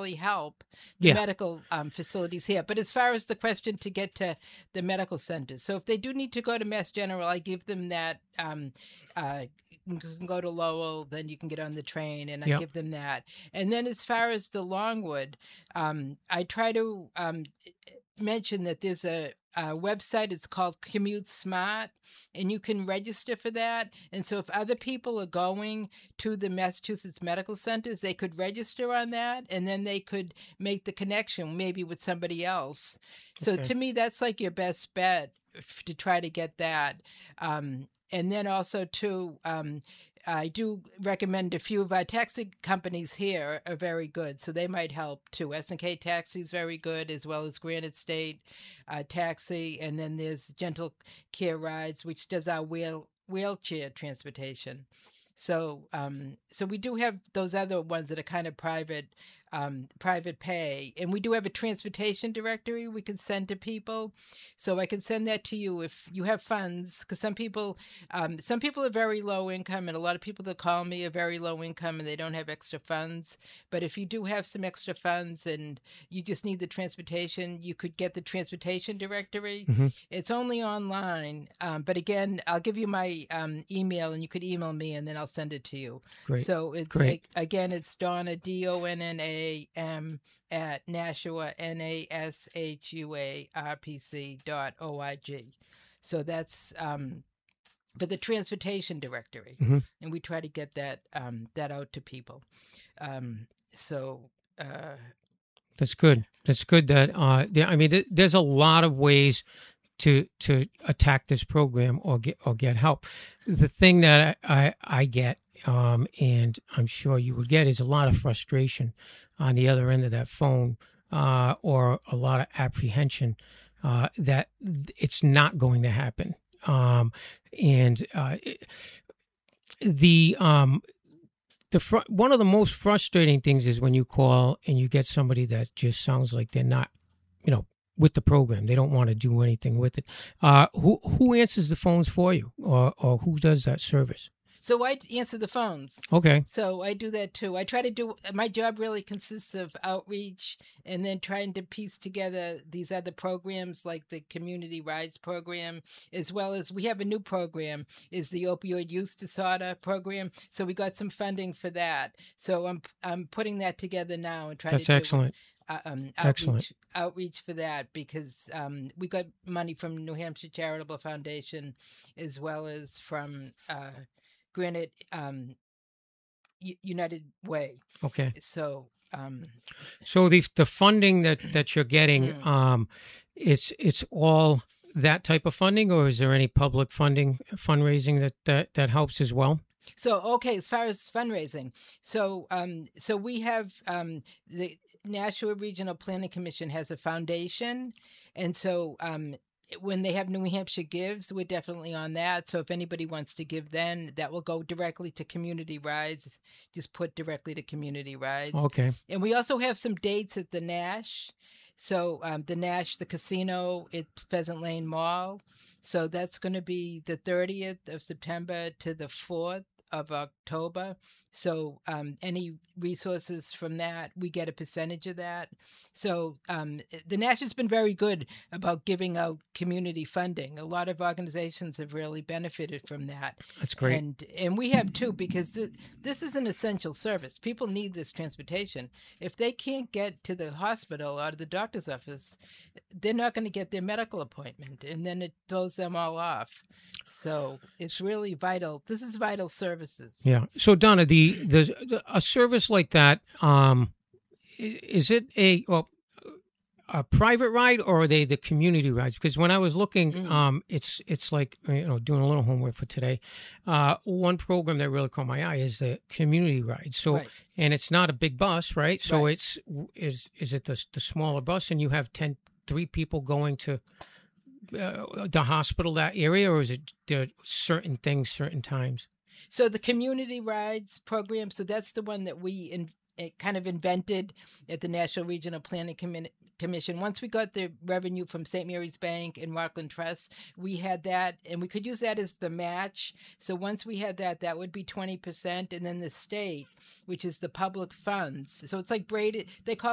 really help the Yeah. medical facilities here. But as far as the question to get to the medical centers, so if they do need to go to Mass General, I give them that. You can go to Lowell, then you can get on the train, and I Yep. give them that. And then as far as the Longwood, I try to mention that there's a website. It's called Commute Smart, and you can register for that. And so if other people are going to the Massachusetts medical centers, they could register on that, and then they could make the connection maybe with somebody else. So Okay. to me, that's like your best bet to try to get that. And then also too, I do recommend a few of our taxi companies here are very good, so they might help too. S&K Taxi is very good, as well as Granite State Taxi, and then there's Gentle Care Rides, which does our wheelchair transportation. So, so we do have those other ones that are kind of private pay, and we do have a transportation directory we can send to people. So I can send that to you if you have funds, because some people are very low income, and a lot of people that call me are very low income and they don't have extra funds. But if you do have some extra funds and you just need the transportation, you could get the transportation directory. Mm-hmm. It's only online, but again, I'll give you my email, and you could email me, and then I'll send it to you. Great. So it's Great. again, it's Donna, DONNAM at Nashua, NASHUARPC.org. So that's for the transportation directory, Mm-hmm. and we try to get that that out to people. So That's good. That's good. That I mean, there's a lot of ways to attack this program or get help. The thing that I get, and I'm sure you would get, is a lot of frustration on the other end of that phone, or a lot of apprehension that it's not going to happen. One of the most frustrating things is when you call and you get somebody that just sounds like they're not, with the program. They don't want to do anything with it. Who answers the phones for you, or who does that service? So I answer the phones. Okay. So I do that too. I try to do, my job really consists of outreach and then trying to piece together these other programs like the Community Rides program, as well as we have a new program, is the Opioid Use Disorder program. So we got some funding for that. So I'm putting that together now and trying That's to do excellent. Outreach for that, because we got money from New Hampshire Charitable Foundation, as well as from Granite United Way. Okay. So so the funding that you're getting, it's all that type of funding, or is there any public fundraising that helps as well? So okay, as far as fundraising, so so we have the Nashua Regional Planning Commission has a foundation, and so when they have New Hampshire Gives, we're definitely on that. So if anybody wants to give, then that will go directly to Community Rides. Just put directly to Community Rides. Okay. And we also have some dates at the Nash. So the Nash, the casino, it's Pheasant Lane Mall. So that's going to be the 30th of September to the 4th of October. So any resources from that, we get a percentage of that. So the Nash has been very good about giving out community funding. A lot of organizations have really benefited from that. That's great. And we have too, because this is an essential service. People need this transportation. If they can't get to the hospital or to the doctor's office, they're not going to get their medical appointment, and then it throws them all off. So it's really vital. This is vital services. Yeah. So Donna, a service like that, is it a private ride, or are they the community rides? Because when I was looking, it's like, doing a little homework for today. One program that really caught my eye is the community ride. So, right. And it's not a big bus, right? So right. Is it the smaller bus, and you have 3 people going to the hospital, that area, or is it there certain things, certain times? So the community rides program, so that's the one that we kind of invented at the National Regional Planning Commission. Once we got the revenue from St. Mary's Bank and Rockland Trust, we had that, and we could use that as the match. So once we had that, that would be 20%, and then the state, which is the public funds. So it's like braided. They call